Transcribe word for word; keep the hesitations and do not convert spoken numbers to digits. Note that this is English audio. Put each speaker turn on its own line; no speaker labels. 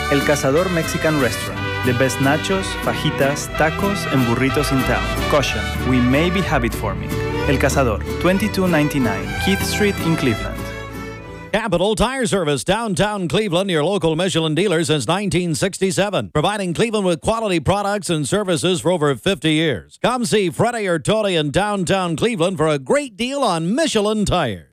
El Cazador Mexican Restaurant. The best nachos, fajitas, tacos, and burritos in town. Caution, we may be habit forming. El Cazador, twenty-two ninety-nine Keith Street in Cleveland.
Capital Tire Service, downtown Cleveland, your local Michelin dealer since nineteen sixty-seven. Providing Cleveland with quality products and services for over fifty years. Come see Freddie or Tony in downtown Cleveland for a great deal on Michelin tires.